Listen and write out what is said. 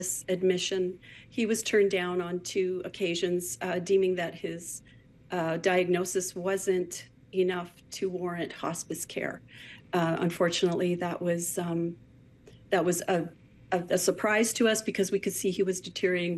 admission. He was turned down on 2 occasions, deeming that his diagnosis wasn't enough to warrant hospice care. Unfortunately, that was a surprise to us because we could see he was deteriorating